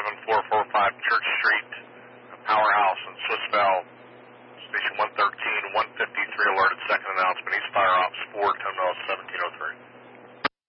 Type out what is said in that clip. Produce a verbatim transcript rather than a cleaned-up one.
seven four four five Church Street, Powerhouse in Swissvale. Station one thirteen, one fifty-three alerted, second announcement, East Fire Ops four, ten seventeen oh three.